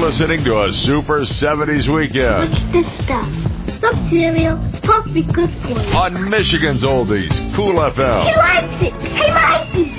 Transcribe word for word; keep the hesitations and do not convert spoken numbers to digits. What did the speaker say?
listening to a Super seventies Weekend. What's this stuff? Some cereal. It's supposed to be good for you. On Michigan's Oldies, Cool F M. He likes it. He likes it.